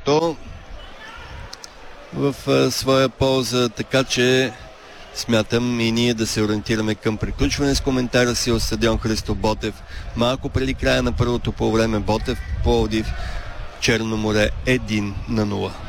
времето в своя полза, така че смятам и ние да се ориентираме към приключване с коментара си от стадион Христо Ботев. Малко преди края на първото полувреме Ботев Пловдив Черно море 1-0.